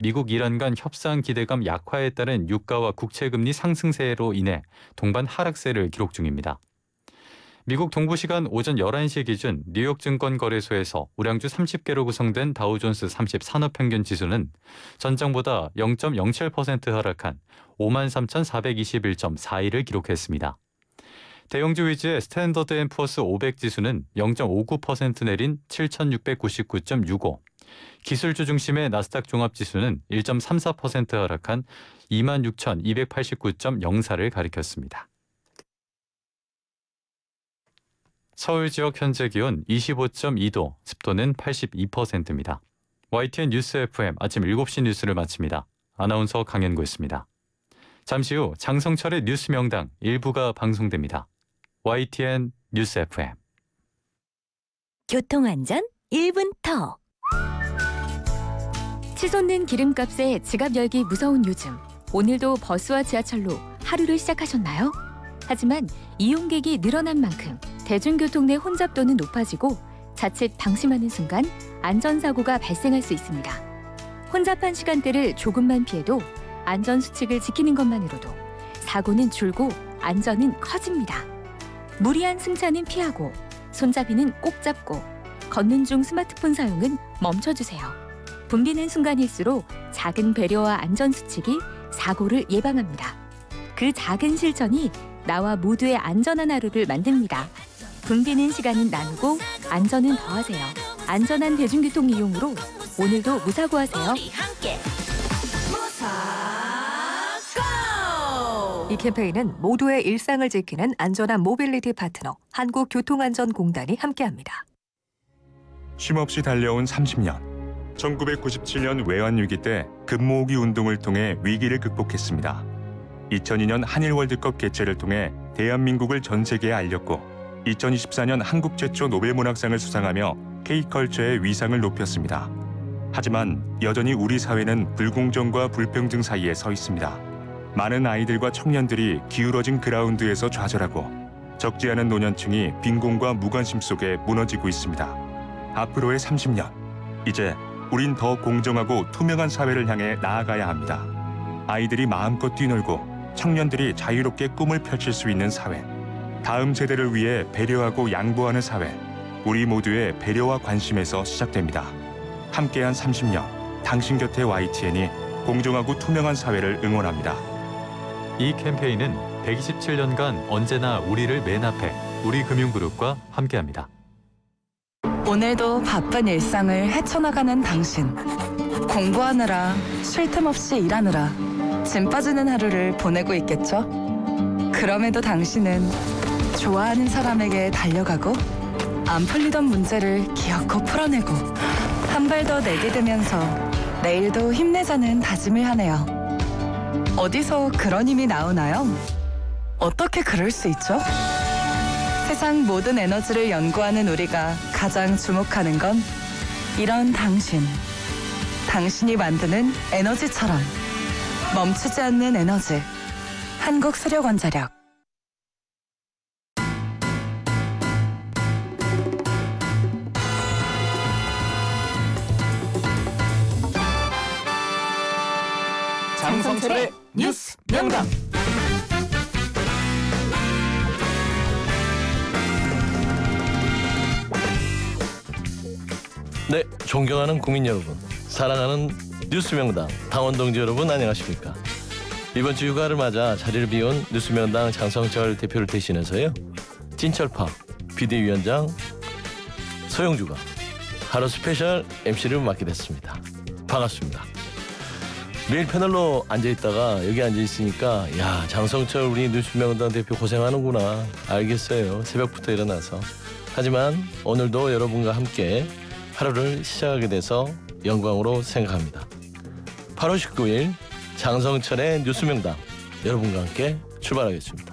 미국 이란 간 협상 기대감 약화에 따른 유가와 국채금리 상승세로 인해 동반 하락세를 기록 중입니다. 미국 동부 시간 오전 11시 기준 뉴욕 증권거래소에서 우량주 30개로 구성된 다우존스 30 산업평균 지수는 전장보다 0.07% 하락한 53,421.42를 기록했습니다. 대형주 위주의 스탠더드 앤 푸어스 500 지수는 0.59% 내린 7,699.65, 기술주 중심의 나스닥 종합지수는 1.34% 하락한 26,289.04를 가리켰습니다. 서울 지역 현재 기온 25.2도, 습도는 82%입니다. YTN 뉴스 FM 아침 7시 뉴스를 마칩니다. 아나운서 강현구였습니다. 잠시 후 장성철의 뉴스 명당 일부가 방송됩니다. YTN 뉴스 FM. 교통안전 1분 더. 치솟는 기름값에 지갑 열기 무서운 요즘. 오늘도 버스와 지하철로 하루를 시작하셨나요? 하지만 이용객이 늘어난 만큼 대중교통 내 혼잡도는 높아지고 자칫 방심하는 순간 안전사고가 발생할 수 있습니다. 혼잡한 시간대를 조금만 피해도 안전수칙을 지키는 것만으로도 사고는 줄고 안전은 커집니다. 무리한 승차는 피하고 손잡이는 꼭 잡고 걷는 중 스마트폰 사용은 멈춰주세요. 붐비는 순간일수록 작은 배려와 안전수칙이 사고를 예방합니다. 그 작은 실천이 나와 모두의 안전한 하루를 만듭니다. 붐비는 시간은 나누고 안전은 더하세요. 안전한 대중교통 이용으로 오늘도 무사고하세요. 이 캠페인은 모두의 일상을 지키는 안전한 모빌리티 파트너 한국교통안전공단이 함께합니다. 쉼없이 달려온 30년. 1997년 외환위기 때 금모으기 운동을 통해 위기를 극복했습니다. 2002년 한일 월드컵 개최를 통해 대한민국을 전 세계에 알렸고 2024년 한국 최초 노벨문학상을 수상하며 K컬처의 위상을 높였습니다. 하지만 여전히 우리 사회는 불공정과 불평등 사이에 서 있습니다. 많은 아이들과 청년들이 기울어진 그라운드에서 좌절하고 적지 않은 노년층이 빈곤과 무관심 속에 무너지고 있습니다. 앞으로의 30년, 이제 우린 더 공정하고 투명한 사회를 향해 나아가야 합니다. 아이들이 마음껏 뛰놀고 청년들이 자유롭게 꿈을 펼칠 수 있는 사회, 다음 세대를 위해 배려하고 양보하는 사회, 우리 모두의 배려와 관심에서 시작됩니다. 함께한 30년, 당신 곁에 YTN이 공정하고 투명한 사회를 응원합니다. 이 캠페인은 127년간 언제나 우리를 맨 앞에 우리금융그룹과 함께합니다. 오늘도 바쁜 일상을 헤쳐나가는 당신. 공부하느라, 쉴 틈 없이 일하느라 짐 빠지는 하루를 보내고 있겠죠? 그럼에도 당신은 좋아하는 사람에게 달려가고 안 풀리던 문제를 기어코 풀어내고 한 발 더 내디디면서 내일도 힘내자는 다짐을 하네요. 어디서 그런 힘이 나오나요? 어떻게 그럴 수 있죠? 세상 모든 에너지를 연구하는 우리가 가장 주목하는 건 이런 당신. 당신이 만드는 에너지처럼 멈추지 않는 에너지. 한국수력원자력. 장성철의 뉴스 명당. 네, 존경하는 국민 여러분, 사랑하는 뉴스 명당 당원 동지 여러분 안녕하십니까? 이번 주 휴가를 맞아 자리를 비운 뉴스 명당 장성철 대표를 대신해서요, 진철파 비대위원장 서영주가 하루 스페셜 MC를 맡게 됐습니다. 반갑습니다. 매일 패널로 앉아있다가 여기 앉아있으니까 야, 장성철 우리 뉴스명당 대표 고생하는구나 알겠어요. 새벽부터 일어나서. 하지만 오늘도 여러분과 함께 하루를 시작하게 돼서 영광으로 생각합니다. 8월 19일 장성철의 뉴스명당 여러분과 함께 출발하겠습니다.